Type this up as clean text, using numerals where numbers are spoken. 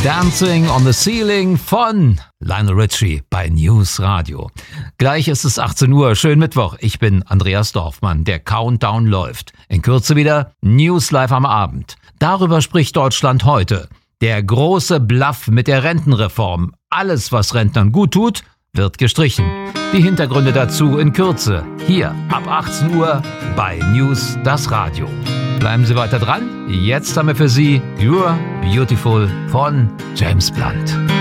Dancing on the Ceiling von Lionel Richie bei News Radio. Gleich ist es 18 Uhr, schönen Mittwoch. Ich bin Andreas Dorfmann, der Countdown läuft. In Kürze wieder News Live am Abend. Darüber spricht Deutschland heute. Der große Bluff mit der Rentenreform. Alles, was Rentnern gut tut, wird gestrichen. Die Hintergründe dazu in Kürze. Hier ab 18 Uhr bei News das Radio. Bleiben Sie weiter dran. Jetzt haben wir für Sie You're Beautiful von James Blunt.